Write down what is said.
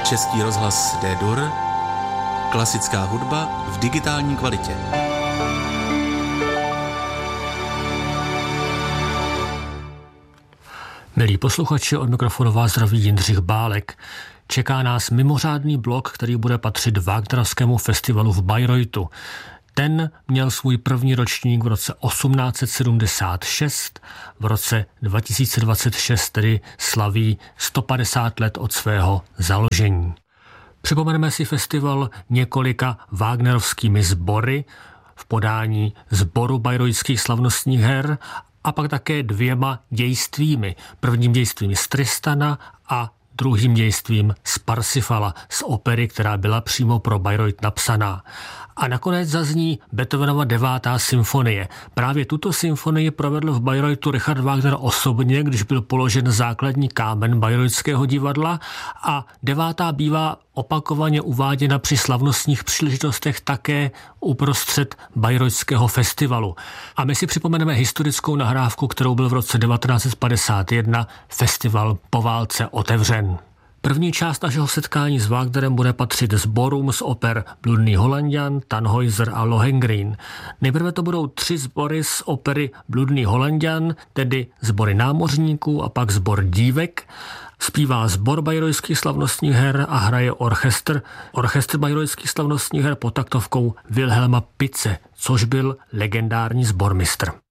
Český rozhlas D-Dur, klasická hudba v digitální kvalitě. Milí posluchači, od mikrofonu vás zdraví Jindřich Bálek. Čeká nás mimořádný blok, který bude patřit Wagnerovskému festivalu v Bayreuthu. Ten měl svůj první ročník v roce 1876, v roce 2026 tedy slaví 150 let od svého založení. Připomeneme si festival několika wagnerovskými sbory v podání sboru Bayreuthských slavnostních her a pak také dvěma dějstvími. Prvním dějstvím z Tristana a druhým dějstvím z Parsifala, z opery, která byla přímo pro Bayreuth napsaná. A nakonec zazní Beethovenova 9. symfonie. Právě tuto symfonii provedl v Bayreuthu Richard Wagner osobně, když byl položen základní kámen Bayreutského divadla, a 9. bývá opakovaně uváděna při slavnostních příležitostech také uprostřed Bayreutského festivalu. A my si připomeneme historickou nahrávku, kterou byl v roce 1951 festival po válce otevřen. První část našeho setkání s Wagnerem bude patřit sborům z oper Bludný Holanďan, Tannhäuser a Lohengrin. Nejprve to budou 3 sbory z opery Bludný Holanďan, tedy sbory námořníků a pak sbor dívek. Zpívá sbor Bayreuthských slavnostních her a hraje orchestr Bayreuthských slavnostních her pod taktovkou Wilhelma Pitze, což byl legendární sbormistr.